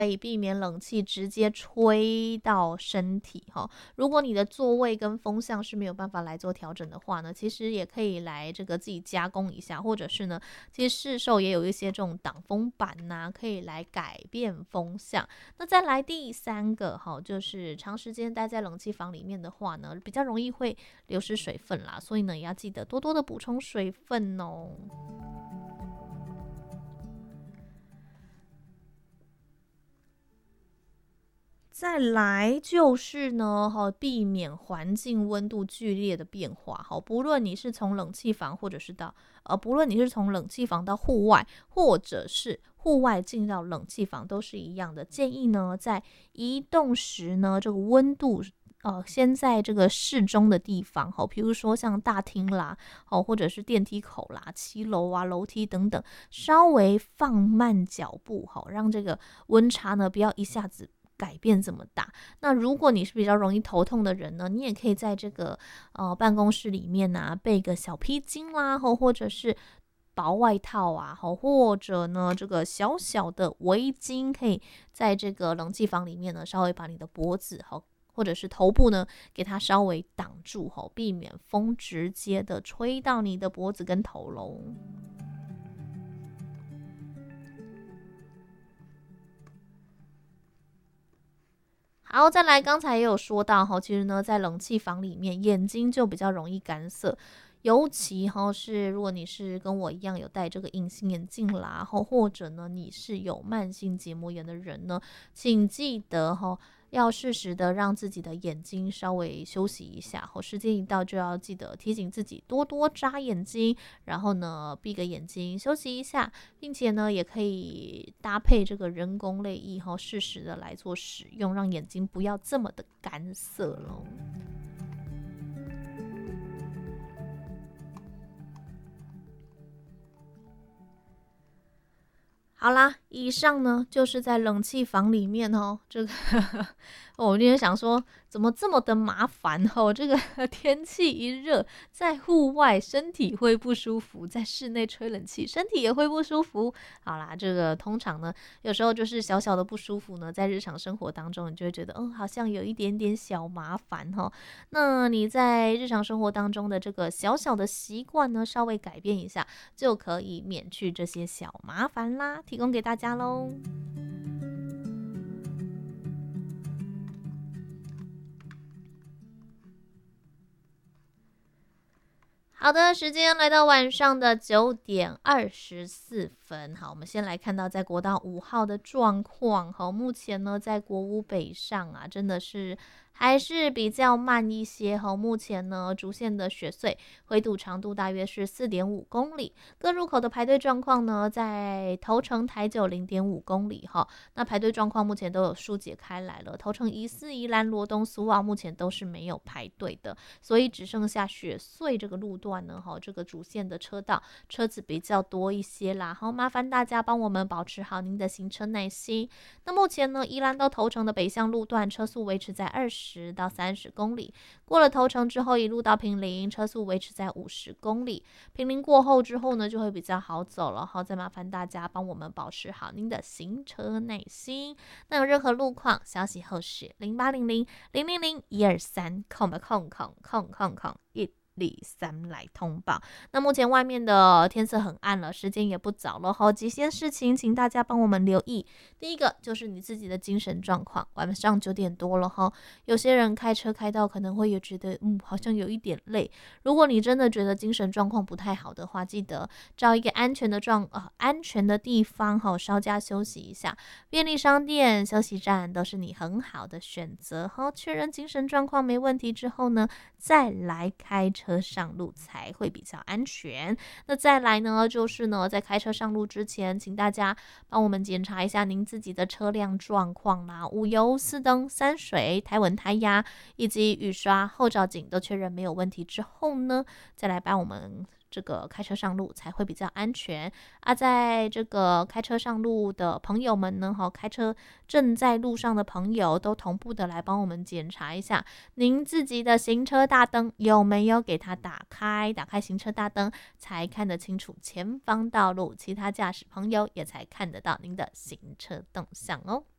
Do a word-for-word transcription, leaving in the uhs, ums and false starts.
可以避免冷气直接吹到身体哈。如果你的座位跟风向是没有办法来做调整的话呢，其实也可以来这个自己加工一下，或者是呢，其实市售也有一些这种挡风板呐、啊，可以来改变风向。那再来第三个哈，就是长时间待在冷气房里面的话呢，比较容易会流失水分啦，所以呢，也要记得多多的补充水分哦。再来就是呢，哈，避免环境温度剧烈的变化。哈，不论你是从冷气房，或者是到呃，不论你是从冷气房到户外，或者是户外进到冷气房，都是一样的。建议呢，在移动时呢，这个温度。呃，先在这个适中的地方，哈，比如说像大厅啦，哦，或者是电梯口啦、七楼啊、楼梯等等，稍微放慢脚步，哈，让这个温差呢不要一下子改变这么大。那如果你是比较容易头痛的人呢，你也可以在这个呃办公室里面啊备个小披巾啦，或者是薄外套啊，或者呢这个小小的围巾，可以在这个冷气房里面呢稍微把你的脖子或者是头部呢给它稍微挡住，避免风直接的吹到你的脖子跟头喽。好，再来，刚才也有说到哈，其实呢，在冷气房里面，眼睛就比较容易干涩，尤其哈是如果你是跟我一样有戴这个隐形眼镜啦，或者呢你是有慢性结膜炎的人呢，请记得哈。要适时的让自己的眼睛稍微休息一下，后时间一到就要记得提醒自己多多眨眼睛，然后呢闭个眼睛休息一下，并且呢也可以搭配这个人工泪液后适时的来做使用，让眼睛不要这么的干涩咯。好啦，以上呢就是在冷气房里面哦，这个我今天想说，怎么这么的麻烦哦？这个天气一热，在户外身体会不舒服，在室内吹冷气身体也会不舒服。好啦，这个通常呢，有时候就是小小的不舒服呢，在日常生活当中，你就会觉得，嗯，好像有一点点小麻烦哈、哦。那你在日常生活当中的这个小小的习惯呢，稍微改变一下，就可以免去这些小麻烦啦。提供给大家喽。好的，时间来到晚上的九点二十四分。好，我们先来看到在国道五号的状况。好，目前呢，在国五北上啊，真的是还是比较慢一些哈。目前呢，主线的雪隧灰度长度大约是 四点五公里，各入口的排队状况呢，在头城台九 零点五公里哈。那排队状况目前都有疏解开来了，头城宜四、宜兰、罗东、苏澳目前都是没有排队的，所以只剩下雪隧这个路段呢，这个主线的车道车子比较多一些啦。好，麻烦大家帮我们保持好您的行车耐心。那目前呢，宜兰到头城的北向路段车速维持在二十到三十公里，过了头城之后一路到坪林，车速维持在五十公里。坪林过后之后呢，就会比较好走了。好，再麻烦大家帮我们保持好您的行车耐心。那有任何路况消息后是零八零零零零零一二三空吧空空空空空一。李三来通报。那目前外面的天色很暗了，时间也不早了，好几件事情请大家帮我们留意。第一个就是你自己的精神状况，晚上九点多了哈，有些人开车开到可能会有觉得嗯好像有一点累，如果你真的觉得精神状况不太好的话，记得找一个安全的状呃安全的地方哈，稍加休息一下。便利商店、休息站都是你很好的选择哈。确认精神状况没问题之后呢，再来开车上路才会比较安全。那再来呢，就是呢，在开车上路之前，请大家帮我们检查一下您自己的车辆状况啦，五油、四灯、三水、胎稳、胎压以及雨刷、后照镜都确认没有问题之后呢，再来帮我们这个开车上路才会比较安全啊。在这个开车上路的朋友们呢，哈，开车正在路上的朋友都同步的来帮我们检查一下您自己的行车大灯有没有给它打开，打开行车大灯才看得清楚前方道路，其他驾驶朋友也才看得到您的行车动向哦。